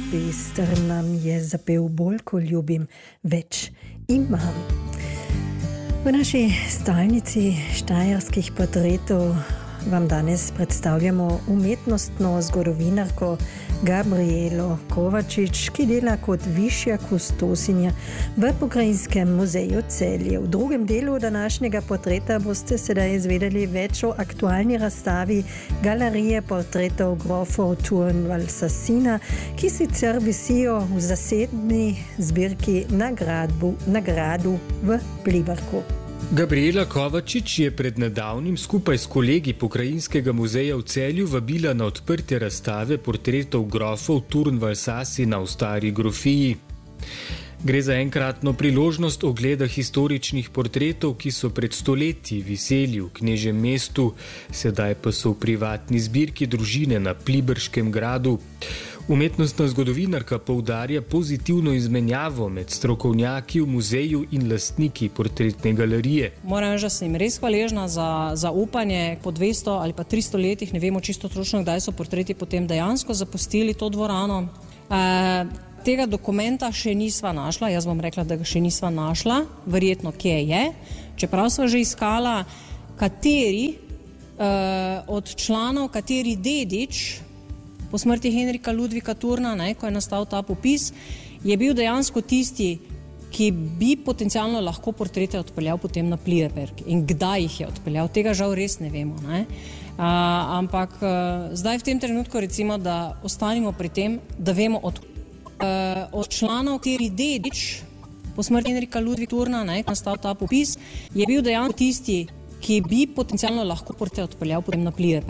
pester nam je zapel bolj, ko ljubim, več imam. V naši stalnici štajerskih portretov vam danes predstavljamo umetnostno zgodovinarko Gabrielo Kovačič, ki dela kot višja kustosinja v Pokrajinskem muzeju Celje. V drugem delu današnjega portreta boste sedaj izvedeli več o aktualni razstavi Galerije portretov grofov Thurn Valsassina, ki sicer visijo v zasedni zbirki na gradu v Pliberku. Gabriela Kovačič je pred nedavnim skupaj s kolegi Pokrajinskega muzeja v Celju vabila na odprtje razstave portretov grofov Thurn Valsassina v stari grofiji. Gre za enkratno priložnost ogleda historičnih portretov, ki so pred stoletji viseli v knežjem mestu, sedaj pa so v privatni zbirki družine na Pliberškem gradu. Umetnostna zgodovinarka poudarja pozitivno izmenjavo med strokovnjaki v muzeju in lastniki portretne galerije. Moram reči, da sem res hvaležna za upanje. Po 200 ali pa 300 letih, ne vemo čisto točno, kdaj so portreti potem dejansko zapustili to dvorano. Tega dokumenta še nisva našla, jaz bom rekla, da ga še nisva našla, verjetno kje je, čeprav sva že iskala, kateri od članov, kateri dedič po smrti Henrika Ludvika Thurna, ko je nastal ta popis, je bil dejansko tisti, ki bi potencialno lahko portrete odpeljal potem na Pliberk. In kdaj jih je odpeljal, tega žal res ne vemo. Ampak zdaj v tem trenutku recimo, da ostanimo pri tem, da vemo od članov, kateri dedič po smrti Henrika Ludvika Thurna, ko je nastal ta popis, je bil dejansko tisti, ki bi potencialno lahko portrete odpeljal potem na Pliberk.